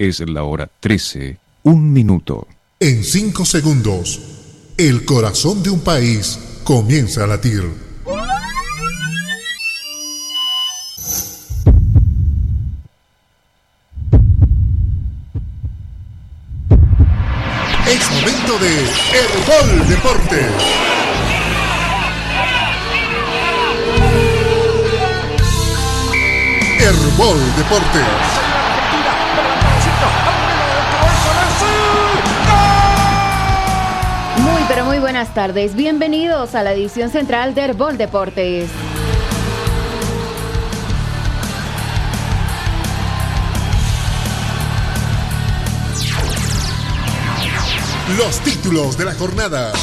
Es la hora 13, 1 minuto. En 5 segundos, el corazón de un país comienza a latir. Es momento de Herbol Deportes. Herbol Deportes. Muy, pero muy buenas tardes. Bienvenidos a la edición central de Herbol Deportes. Los títulos de la jornada.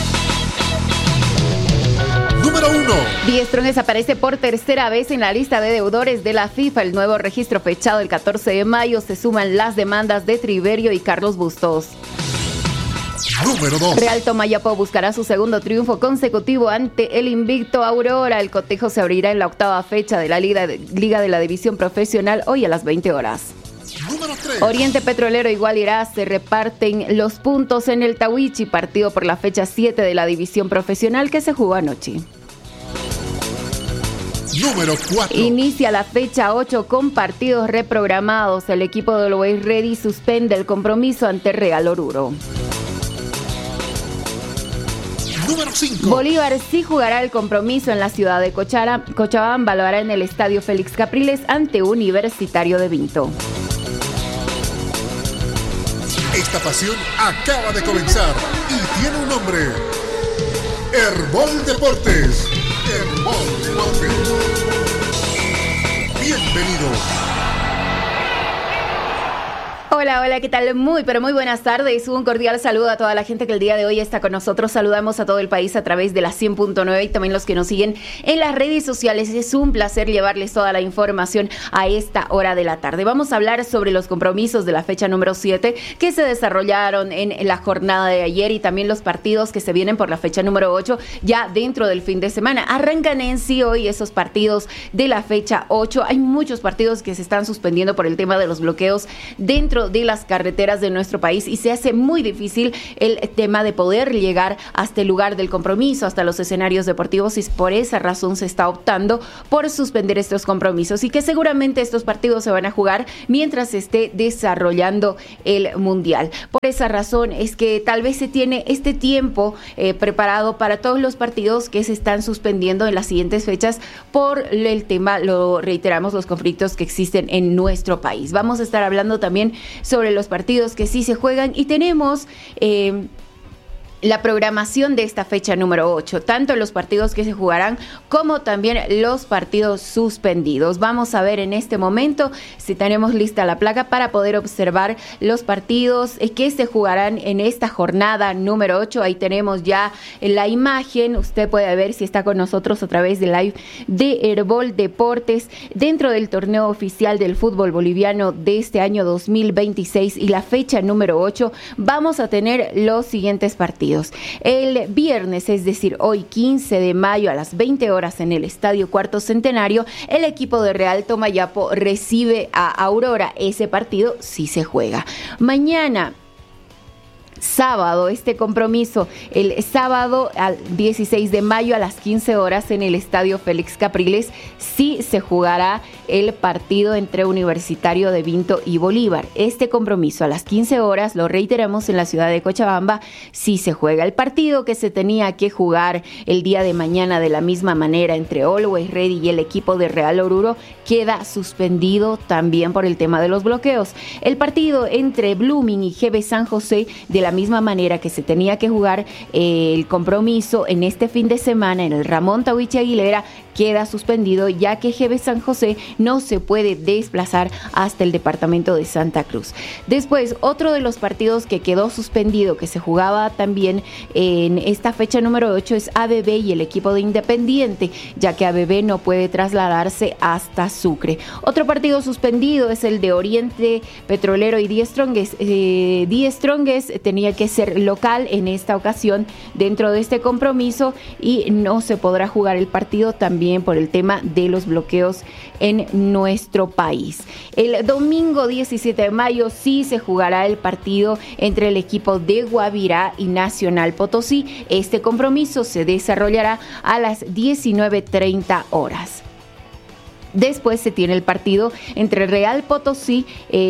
Número 1. Die Strongest aparece por tercera vez en la lista de deudores de la FIFA. El nuevo registro fechado el 14 de mayo se suman las demandas de Triverio y Carlos Bustos. Número 2. Real Tomayapo buscará su segundo triunfo consecutivo ante el invicto Aurora. El cotejo se abrirá en la octava fecha de la Liga de la División Profesional hoy a las 20 horas. Número 3. Oriente Petrolero y Gualirá se reparten los puntos en el Tawichi, partido por la fecha 7 de la División Profesional que se jugó anoche. Número 4. Inicia la fecha 8 con partidos reprogramados. El equipo de Always Ready suspende el compromiso ante Real Oruro. Número 5. Bolívar sí jugará el compromiso en la ciudad de Cochabamba, lo hará en el Estadio Félix Capriles ante Universitario de Vinto. Esta pasión acaba de comenzar y tiene un nombre. Herbol Deportes. Herbol Deportes. Bienvenido. Hola, ¿qué tal? Muy, pero muy buenas tardes. Un cordial saludo a toda la gente que el día de hoy está con nosotros. Saludamos a todo el país a través de la 100.9 y también los que nos siguen en las redes sociales. Es un placer llevarles toda la información a esta hora de la tarde. Vamos a hablar sobre los compromisos de la fecha número 7 que se desarrollaron en la jornada de ayer y también los partidos que se vienen por la fecha número 8 ya dentro del fin de semana. Arrancan en sí hoy esos partidos de la fecha 8. Hay muchos partidos que se están suspendiendo por el tema de los bloqueos dentro de las carreteras de nuestro país y se hace muy difícil el tema de poder llegar hasta el lugar del compromiso, hasta los escenarios deportivos, y por esa razón se está optando por suspender estos compromisos y que seguramente estos partidos se van a jugar mientras se esté desarrollando el Mundial. Por esa razón es que tal vez se tiene este tiempo preparado para todos los partidos que se están suspendiendo en las siguientes fechas por el tema, lo reiteramos, los conflictos que existen en nuestro país. Vamos a estar hablando también sobre los partidos que sí se juegan y tenemos la programación de esta fecha número 8, tanto los partidos que se jugarán como también los partidos suspendidos. Vamos a ver en este momento si tenemos lista la placa para poder observar los partidos que se jugarán en esta jornada número 8. Ahí tenemos ya la imagen, usted puede ver si está con nosotros a través de live de Herbol Deportes dentro del torneo oficial del fútbol boliviano de este año 2026 y la fecha número 8. Vamos a tener los siguientes partidos. El viernes, es decir, hoy 15 de mayo a las 20 horas en el Estadio Cuarto Centenario, el equipo de Real Tomayapo recibe a Aurora. Ese partido sí se juega. Mañana, sábado, este compromiso, el sábado al 16 de mayo a las 15 horas en el Estadio Félix Capriles, sí se jugará el partido entre Universitario de Vinto y Bolívar. Este compromiso a las 15 horas, lo reiteramos, en la ciudad de Cochabamba, sí se juega. El partido que se tenía que jugar el día de mañana de la misma manera entre Always Ready y el equipo de Real Oruro queda suspendido también por el tema de los bloqueos. El partido entre Blooming y GB San José, de la misma manera que se tenía que jugar el compromiso en este fin de semana en el Ramón Tawichi Aguilera, queda suspendido ya que GB San José no se puede desplazar hasta el departamento de Santa Cruz. Después, otro de los partidos que quedó suspendido, que se jugaba también en esta fecha número 8, es ABB y el equipo de Independiente, ya que ABB no puede trasladarse hasta Sucre. Otro partido suspendido es el de Oriente Petrolero y Die Strongest. Die Strongest tenía tenía que ser local en esta ocasión dentro de este compromiso y no se podrá jugar el partido también por el tema de los bloqueos en nuestro país. El domingo 17 de mayo sí se jugará el partido entre el equipo de Guavirá y Nacional Potosí. Este compromiso se desarrollará a las 19:30 horas. Después se tiene el partido entre Real Potosí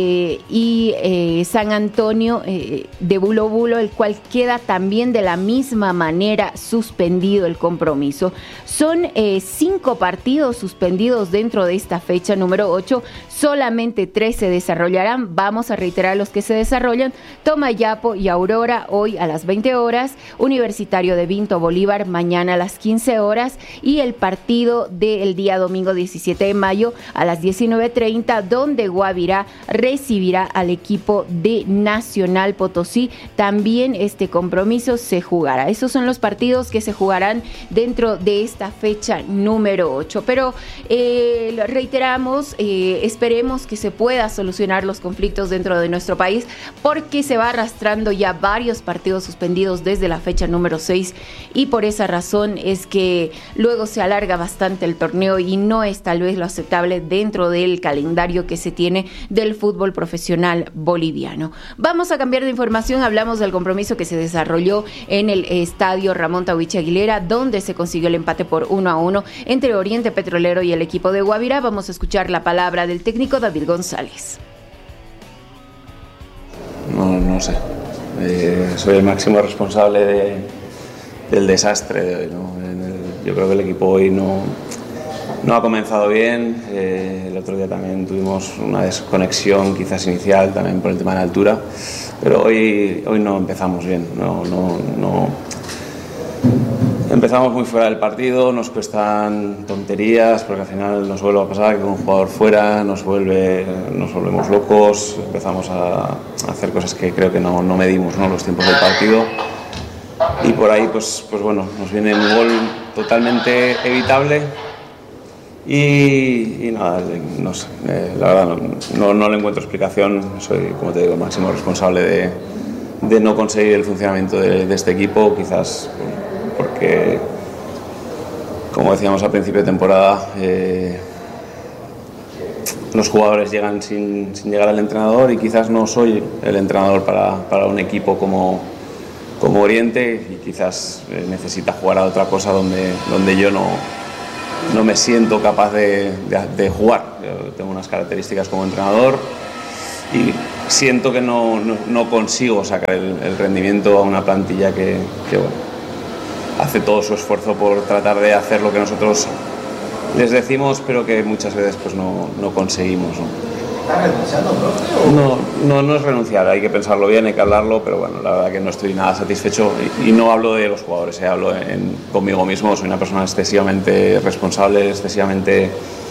y San Antonio de Bulo Bulo, el cual queda también de la misma manera suspendido el compromiso. Son 5 partidos suspendidos dentro de esta fecha número 8, solamente 3 se desarrollarán. Vamos a reiterar los que se desarrollan: Tomayapo y Aurora hoy a las 20 horas, Universitario de Vinto Bolívar mañana a las 15 horas y el partido del día domingo 17 de mayo a las 19:30, donde Guavirá recibirá al equipo de Nacional Potosí. También este compromiso se jugará. Esos son los partidos que se jugarán dentro de esta fecha número 8. Pero reiteramos, esperemos que se pueda solucionar los conflictos dentro de nuestro país, porque se va arrastrando ya varios partidos suspendidos desde la fecha número 6 y por esa razón es que luego se alarga bastante el torneo y no es tal vez lo aceptable dentro del calendario que se tiene del fútbol profesional boliviano. Vamos a cambiar de información. Hablamos del compromiso que se desarrolló en el estadio Ramón Tawich Aguilera, donde se consiguió el empate por 1-1 entre Oriente Petrolero y el equipo de Guavirá. Vamos a escuchar la palabra del técnico David González. No sé. Soy el máximo responsable del desastre de hoy, ¿no? Yo creo que el equipo hoy no ha comenzado bien. El otro día también tuvimos una desconexión quizás inicial también por el tema de la altura, pero hoy no empezamos bien. No empezamos muy fuera del partido, nos cuestan tonterías porque al final nos vuelve a pasar que con un jugador fuera nos volvemos locos, empezamos a hacer cosas que creo que no medimos, ¿no?, los tiempos del partido. Y por ahí pues bueno, nos viene un gol totalmente evitable y nada, no sé, la verdad no le encuentro explicación. Soy, como te digo, el máximo responsable de no conseguir el funcionamiento de este equipo, quizás porque, como decíamos al principio de temporada, los jugadores llegan sin llegar al entrenador y quizás no soy el entrenador para un equipo como Oriente, y quizás necesita jugar a otra cosa donde yo no me siento capaz de jugar. Yo tengo unas características como entrenador y siento que no consigo sacar el rendimiento a una plantilla que bueno, hace todo su esfuerzo por tratar de hacer lo que nosotros les decimos, pero que muchas veces pues no conseguimos, ¿no? ¿Estás renunciando, profe? No es renunciar, hay que pensarlo bien, hay que hablarlo, pero bueno, la verdad que no estoy nada satisfecho y no hablo de los jugadores, hablo conmigo mismo. Soy una persona excesivamente responsable, excesivamente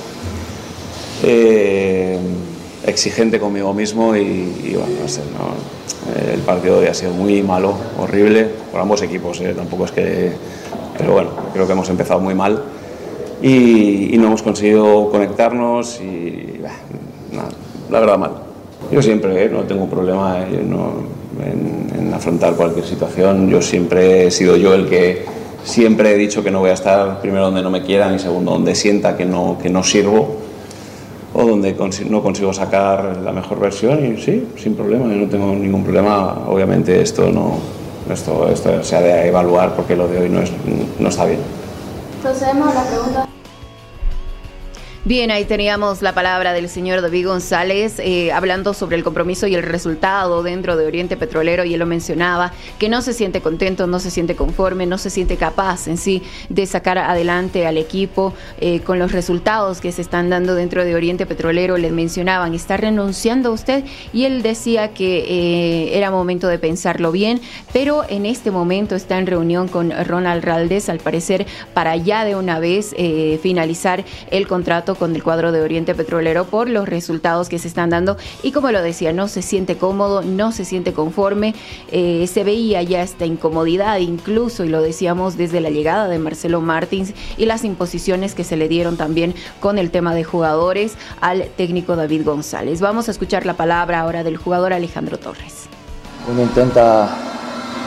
exigente conmigo mismo y bueno, no sé, el partido hoy ha sido muy malo, horrible, por ambos equipos, tampoco es que... Pero bueno, creo que hemos empezado muy mal y no hemos conseguido conectarnos y... nada, la verdad mal. Yo siempre no tengo problema en afrontar cualquier situación. Yo siempre he sido yo el que siempre he dicho que no voy a estar primero donde no me quieran y segundo donde sienta que no sirvo o donde no consigo sacar la mejor versión, y sí, sin problema, yo no tengo ningún problema. Obviamente esto se ha de evaluar porque lo de hoy no está bien. Procedemos a la pregunta. Bien, ahí teníamos la palabra del señor David González hablando sobre el compromiso y el resultado dentro de Oriente Petrolero, y él lo mencionaba, que no se siente contento, no se siente conforme, no se siente capaz en sí de sacar adelante al equipo con los resultados que se están dando dentro de Oriente Petrolero. Les mencionaban, ¿está renunciando usted? Y él decía que era momento de pensarlo bien, pero en este momento está en reunión con Ronald Raldés, al parecer para ya de una vez finalizar el contrato con el cuadro de Oriente Petrolero por los resultados que se están dando, y como lo decía, no se siente cómodo, no se siente conforme, se veía ya esta incomodidad incluso, y lo decíamos desde la llegada de Marcelo Martins y las imposiciones que se le dieron también con el tema de jugadores al técnico David González. Vamos a escuchar la palabra ahora del jugador Alejandro Torres. Uno intenta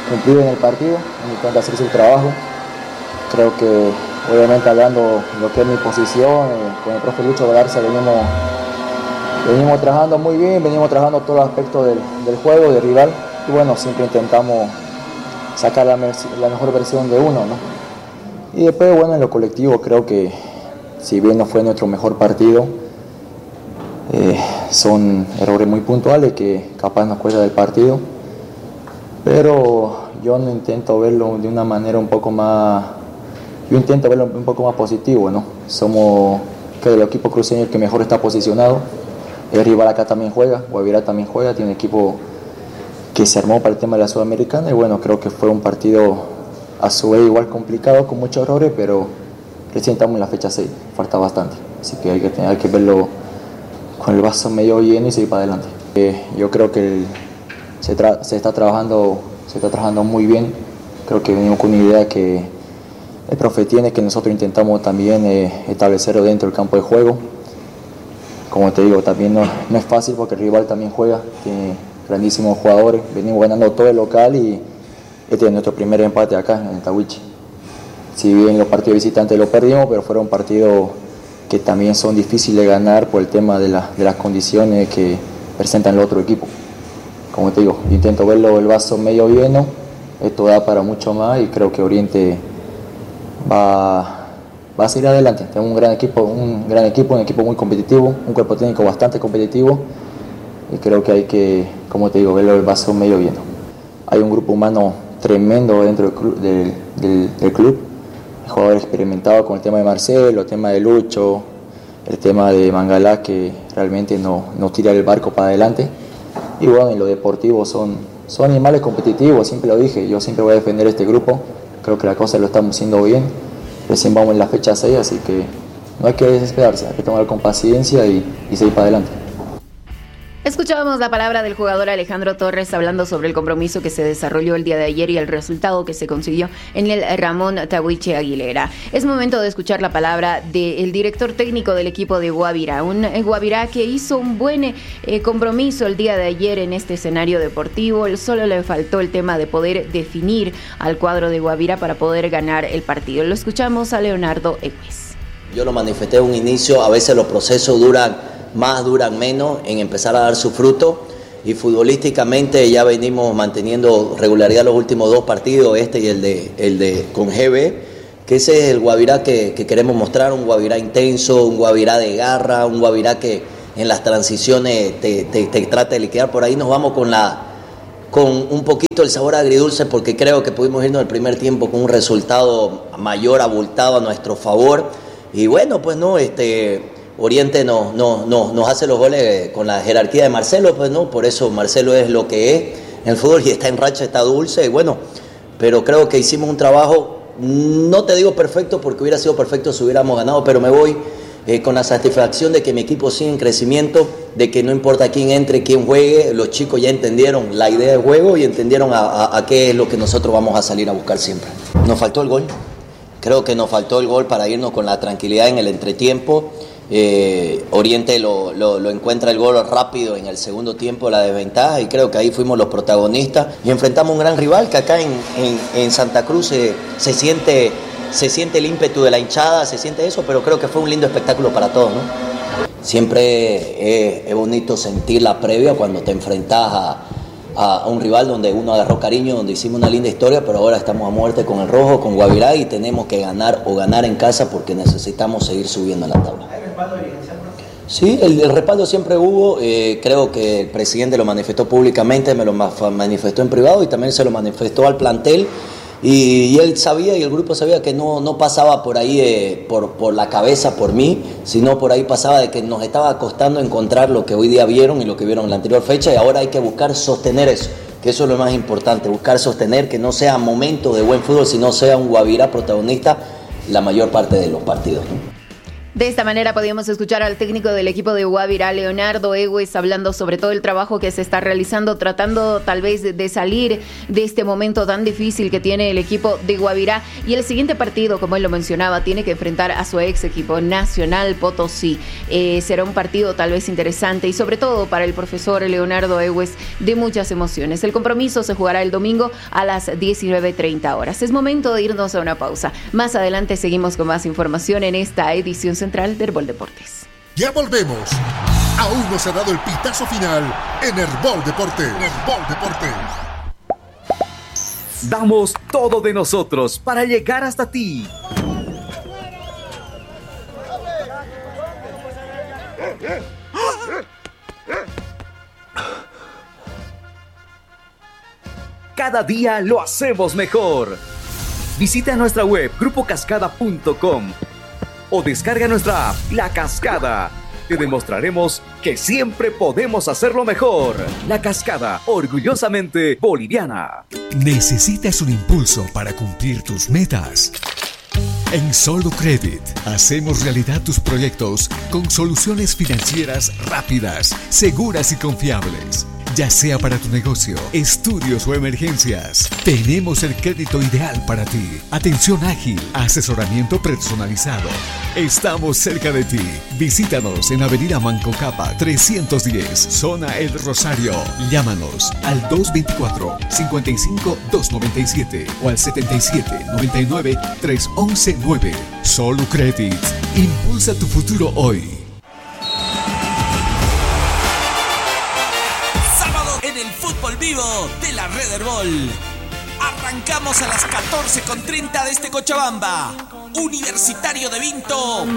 cumplir en el partido, intenta hacer su trabajo. Creo que obviamente hablando lo que es mi posición, con el profe Lucho Galarza venimos trabajando muy bien, venimos trabajando todos los aspectos del juego, del rival, y bueno, siempre intentamos sacar la mejor versión de uno, ¿no? Y después, bueno, en lo colectivo creo que si bien no fue nuestro mejor partido, son errores muy puntuales que capaz nos cuesta del partido, pero yo no intento verlo de una manera un poco más, positivo, ¿no? Somos que el equipo cruceño el que mejor está posicionado, el rival acá también juega, Guavirá también juega, tiene equipo que se armó para el tema de la Sudamericana y bueno, creo que fue un partido a su vez igual complicado, con muchos errores, pero recién estamos en la fecha 6, falta bastante, así que hay que verlo con el vaso medio lleno y seguir para adelante. Yo creo que se está trabajando muy bien, creo que venimos con una idea que el profe tiene, que nosotros intentamos también establecerlo dentro del campo de juego. Como te digo, también no es fácil porque el rival también juega, tiene grandísimos jugadores, venimos ganando todo el local y este es nuestro primer empate acá en el Tahuichi. Si bien los partidos visitantes lo perdimos, pero fueron partidos que también son difíciles de ganar por el tema de las condiciones que presentan el otro equipo. Como te digo, intento verlo el vaso medio lleno, esto da para mucho más y creo que Oriente va a seguir adelante. Tenemos un equipo muy competitivo, un cuerpo técnico bastante competitivo y creo que hay que, como te digo, verlo el vaso medio lleno. Hay un grupo humano tremendo dentro del club, jugadores experimentados con el tema de Marcelo, el tema de Lucho, el tema de Mangalá, que realmente nos tira el barco para adelante. Y bueno, en lo deportivo son animales competitivos, siempre lo dije, yo siempre voy a defender este grupo, creo que la cosa lo estamos haciendo bien, recién vamos en la fecha 6, así que no hay que desesperarse, hay que tomar con paciencia y seguir para adelante. Escuchábamos la palabra del jugador Alejandro Torres hablando sobre el compromiso que se desarrolló el día de ayer y el resultado que se consiguió en el Ramón Tahuichi Aguilera. Es momento de escuchar la palabra del director técnico del equipo de Guavirá, un Guavirá que hizo un buen compromiso el día de ayer en este escenario deportivo. Solo le faltó el tema de poder definir al cuadro de Guavirá para poder ganar el partido. Lo escuchamos a Leonardo Egues. Yo lo manifesté en un inicio, a veces los procesos duran más, duran menos en empezar a dar su fruto y futbolísticamente ya venimos manteniendo regularidad los últimos 2 partidos, este y el de con GB, que ese es el Guavirá que queremos mostrar, un Guavirá intenso, un Guavirá de garra, un Guavirá que en las transiciones te trata de liquidar. Por ahí nos vamos con un poquito el sabor agridulce porque creo que pudimos irnos el primer tiempo con un resultado mayor, abultado a nuestro favor y bueno, pues no, Oriente nos hace los goles con la jerarquía de Marcelo, pues no, por eso Marcelo es lo que es en el fútbol y está en racha, está dulce, y bueno, pero creo que hicimos un trabajo, no te digo perfecto porque hubiera sido perfecto si hubiéramos ganado, pero me voy con la satisfacción de que mi equipo sigue en crecimiento, de que no importa quién entre, quién juegue, los chicos ya entendieron la idea de juego y entendieron a qué es lo que nosotros vamos a salir a buscar siempre. Nos faltó el gol, creo que nos faltó el gol para irnos con la tranquilidad en el entretiempo. Oriente lo encuentra el gol rápido en el segundo tiempo, la desventaja, y creo que ahí fuimos los protagonistas y enfrentamos a un gran rival que acá en Santa Cruz se siente el ímpetu de la hinchada, se siente eso, pero creo que fue un lindo espectáculo para todos, ¿no? Siempre es bonito sentir la previa cuando te enfrentas a un rival donde uno agarró cariño, donde hicimos una linda historia, pero ahora estamos a muerte con el rojo, con Guavirá, y tenemos que ganar en casa porque necesitamos seguir subiendo en la tabla. Sí, el respaldo siempre hubo, creo que el presidente lo manifestó públicamente, me lo manifestó en privado y también se lo manifestó al plantel y él sabía y el grupo sabía que no pasaba por ahí por la cabeza por mí, sino por ahí pasaba de que nos estaba costando encontrar lo que hoy día vieron y lo que vieron en la anterior fecha y ahora hay que buscar sostener eso, que eso es lo más importante, buscar sostener que no sea momento de buen fútbol, sino sea un Guavirá protagonista la mayor parte de los partidos, ¿no? De esta manera podíamos escuchar al técnico del equipo de Guavirá, Leonardo Egues, hablando sobre todo el trabajo que se está realizando, tratando tal vez de salir de este momento tan difícil que tiene el equipo de Guavirá. Y el siguiente partido, como él lo mencionaba, tiene que enfrentar a su ex equipo, Nacional Potosí. Será un partido tal vez interesante y sobre todo para el profesor Leonardo Egues de muchas emociones. El compromiso se jugará el domingo a las 19:30 horas. Es momento de irnos a una pausa. Más adelante seguimos con más información en esta edición central de Herbol Deportes. Ya volvemos. Aún no se ha dado el pitazo final en Herbol Deportes. Herbol Deportes. Damos todo de nosotros para llegar hasta ti. Cada día lo hacemos mejor. Visita nuestra web grupocascada.com o descarga nuestra app La Cascada. Te demostraremos que siempre podemos hacerlo mejor. La Cascada, orgullosamente boliviana. ¿Necesitas un impulso para cumplir tus metas? En Solucredit hacemos realidad tus proyectos con soluciones financieras rápidas, seguras y confiables. Ya sea para tu negocio, estudios o emergencias, tenemos el crédito ideal para ti. Atención ágil, asesoramiento personalizado. Estamos cerca de ti. Visítanos en Avenida Manco Capa 310, Zona El Rosario. Llámanos al 224-55-297 o al 77-99-311-9. Solucredit. Impulsa tu futuro hoy. Vivo de la Red Herbol. Arrancamos a las 14:30 desde Cochabamba. Universitario de Vinto